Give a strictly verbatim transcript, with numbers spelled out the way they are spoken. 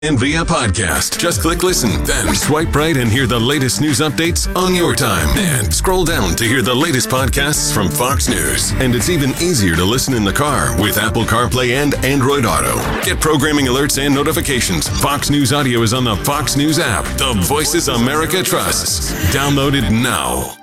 And via podcast. Just click listen, then swipe right and hear the latest news updates on your time. And scroll down to hear the latest podcasts from Fox News. And it's even easier to listen in the car with Apple CarPlay and Android Auto. Get programming alerts and notifications. Fox News Audio is on the Fox News app. The Voices America trusts. Download it now.